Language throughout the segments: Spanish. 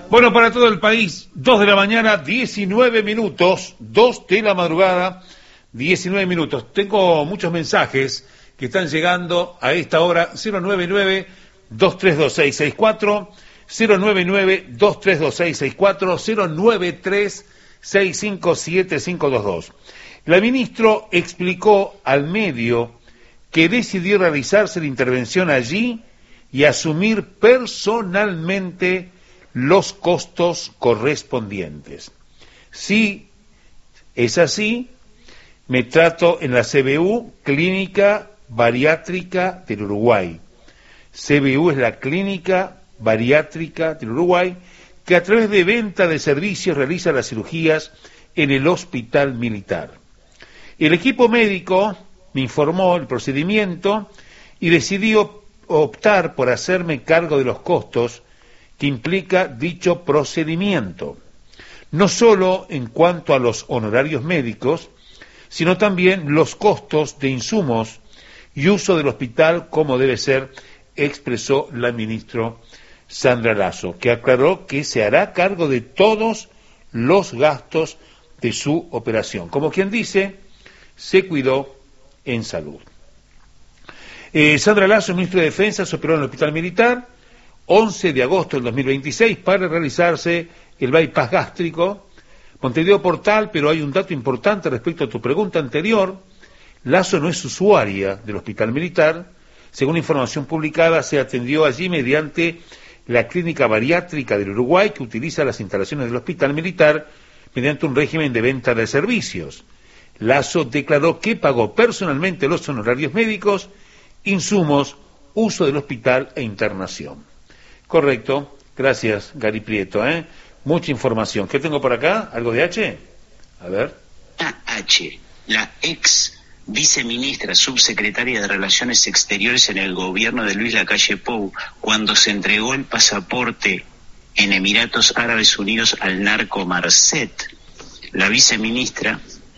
Bueno, para todo el país, 2 de la mañana, 19 minutos, 2 de la madrugada, 19 minutos. Tengo muchos mensajes que están llegando a esta hora, 099-232-664, 099-232-664, 093-657-522. La ministra explicó al medio que decidió realizarse la intervención allí y asumir personalmente los costos correspondientes. Si es así, me trato en la CBU, Clínica Bariátrica del Uruguay. CBU es la Clínica Bariátrica del Uruguay, que a través de venta de servicios realiza las cirugías en el Hospital Militar. El equipo médico me informó el procedimiento y decidió optar por hacerme cargo de los costos que implica dicho procedimiento, no solo en cuanto a los honorarios médicos, sino también los costos de insumos y uso del hospital como debe ser, expresó la ministra Sandra Lasso, que aclaró que se hará cargo de todos los gastos de su operación. Como quien dice, se cuidó en salud. Sandra Lasso, ministra de Defensa, se operó en el Hospital Militar 11 de agosto del 2026 para realizarse el bypass gástrico. Montevideo Portal, pero hay un dato importante respecto a tu pregunta anterior. Lasso no es usuaria del Hospital Militar. Según información publicada, se atendió allí mediante la Clínica Bariátrica del Uruguay, que utiliza las instalaciones del Hospital Militar mediante un régimen de venta de servicios. Lasso declaró que pagó personalmente los honorarios médicos, insumos, uso del hospital e internación. Correcto, gracias Gary Prieto, mucha información. ¿Qué tengo por acá? ¿Algo de H? A ver. H, la ex viceministra subsecretaria de Relaciones Exteriores en el gobierno de Luis Lacalle Pou, cuando se entregó el pasaporte en Emiratos Árabes Unidos al narco Marcet, la viceministra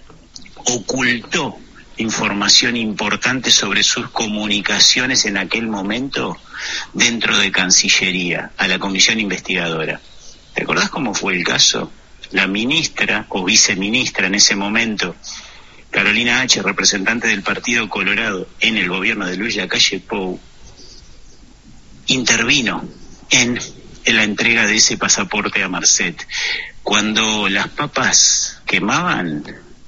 ocultó información importante sobre sus comunicaciones en aquel momento dentro de Cancillería, a la comisión investigadora. ¿Te acordás cómo fue el caso? La ministra o viceministra en ese momento, Carolina H., representante del Partido Colorado en el gobierno de Luis Lacalle Pou, intervino en la entrega de ese pasaporte a Marcet. Cuando las papas quemaban,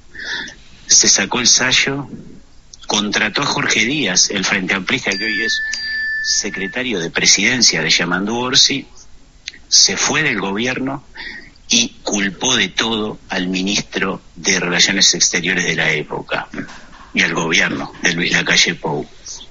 se sacó el sayo, contrató a Jorge Díaz, el frente amplista que hoy es secretario de presidencia de Yamandu Orsi, se fue del gobierno y culpó de todo al ministro de Relaciones Exteriores de la época y al gobierno de Luis Lacalle Pou.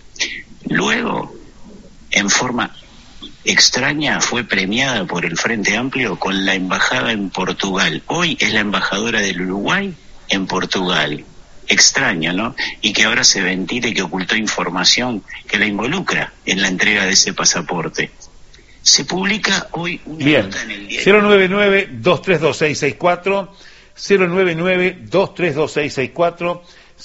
Luego, en forma extraña, fue premiada por el Frente Amplio con la embajada en Portugal. Hoy es la embajadora del Uruguay en Portugal. Extraño, ¿no? Y que ahora se ventile que ocultó información que la involucra en la entrega de ese pasaporte. Se publica hoy una nota en el diario. 099-232-664, 099-232-664,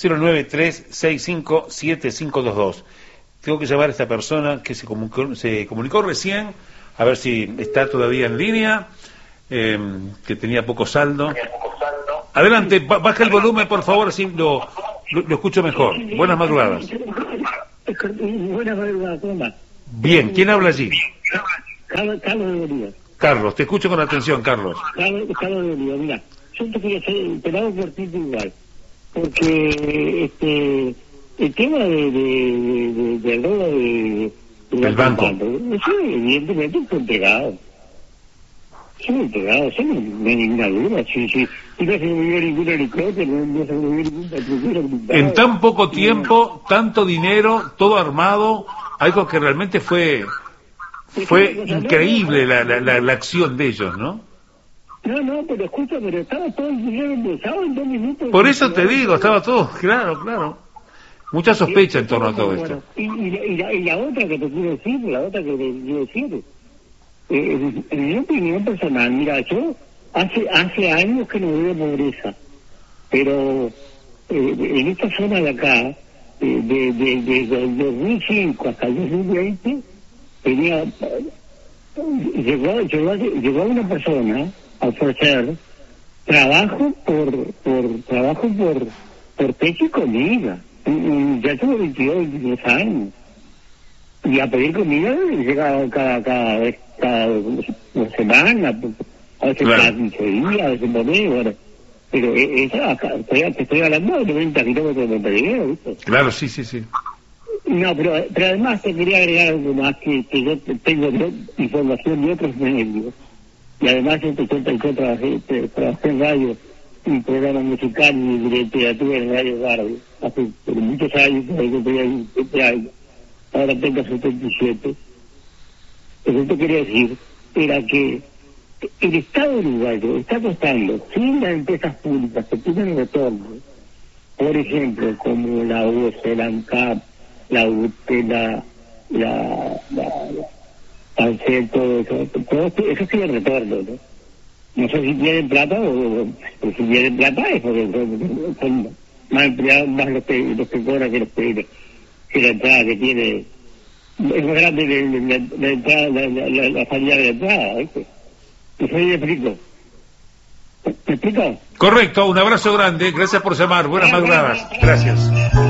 093-657-522. Tengo que llamar a esta persona que se comunicó recién, a ver si está todavía en línea, que tenía poco saldo. Adelante, baja el volumen, por favor, así lo escucho mejor. Buenas madrugadas. Buenas madrugadas, ¿cómo va? Bien, ¿quién habla allí? Carlos de Bolívar. Carlos, te escucho con atención, Carlos. Carlos de Bolívar, mira, yo te quería hacer, te lo hago por ti igual, porque el tema del robo del banco. Eso evidentemente fue entregado. Son entregados, eso no hay ninguna duda. Si no se movió ningún helicóptero, no se movió ningún patrullero blindado. En tan poco tiempo, tanto dinero, todo armado, algo que realmente fue increíble la acción de ellos, ¿no? No, pero escucha, pero estaba todo el dinero embolsado en 2 minutos. Por eso te digo, estaba todo, claro. Mucha sospecha en torno a todo esto. Y la otra que te quiero decir, en mi opinión personal, mira, yo hace años que no veo pobreza, pero en esta zona de acá, desde el 2005 hasta el 2020, tenía llegó una persona a ofrecer trabajo por pecho y comida, un muchacho de 22, 22 años, y a pedir comida llega cada semana, a veces cada 15 días, a veces por mes, bueno. Pero esa acá, te estoy hablando de 90 kilómetros de Montevideo, ¿viste? Claro, sí. No, pero además te quería agregar algo más, que yo tengo información de otros medios, y además yo trabajé en radio, un programa musical y de literatura en Radio Garde, hace muchos años, yo tenía 27 años, ahora tengo 77. Lo que te quería decir era que el Estado uruguayo está costando, sin las empresas públicas que tienen retorno, por ejemplo, como la UES, la ANCAP, la UTE, la ANSEL, todo eso tiene retorno, ¿no? No sé si tienen plata o si tienen plata es porque son más empleados, más los que cobran que la entrada que tiene. Es más grande la entrada, la salida de la entrada, ¿viste? Eso me explico. ¿Me explico? Correcto, un abrazo grande, gracias por llamar, buenas madrugadas, gracias.